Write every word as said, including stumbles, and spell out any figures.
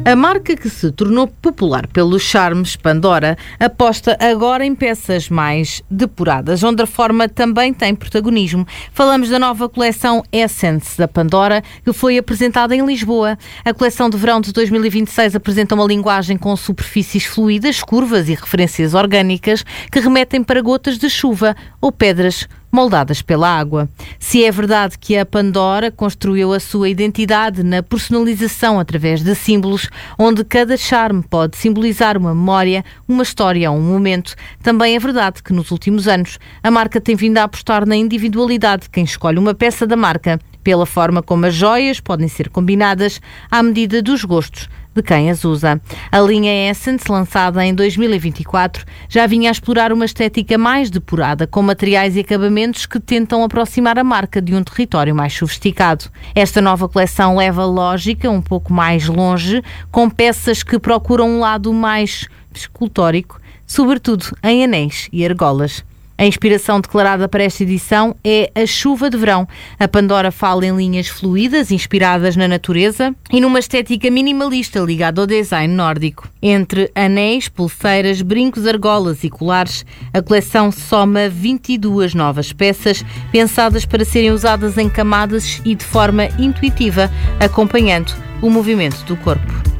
A marca que se tornou popular pelos charmes Pandora aposta agora em peças mais depuradas, onde a forma também tem protagonismo. Falamos da nova coleção Essence da Pandora, que foi apresentada em Lisboa. A coleção de verão de dois mil e vinte e seis apresenta uma linguagem com superfícies fluidas, curvas e referências orgânicas que remetem para gotas de chuva ou pedras moldadas pela água. Se é verdade que a Pandora construiu a sua identidade na personalização através de símbolos, onde cada charme pode simbolizar uma memória, uma história ou um momento, também é verdade que nos últimos anos a marca tem vindo a apostar na individualidade de quem escolhe uma peça da marca, pela forma como as joias podem ser combinadas à medida dos gostos de quem as usa. A linha Essence, lançada em dois mil e vinte e quatro, já vinha a explorar uma estética mais depurada, com materiais e acabamentos que tentam aproximar a marca de um território mais sofisticado. Esta nova coleção leva a lógica um pouco mais longe, com peças que procuram um lado mais escultórico, sobretudo em anéis e argolas. A inspiração declarada para esta edição é a chuva de verão. A Pandora fala em linhas fluídas, inspiradas na natureza e numa estética minimalista ligada ao design nórdico. Entre anéis, pulseiras, brincos, argolas e colares, a coleção soma vinte e duas novas peças pensadas para serem usadas em camadas e de forma intuitiva, acompanhando o movimento do corpo.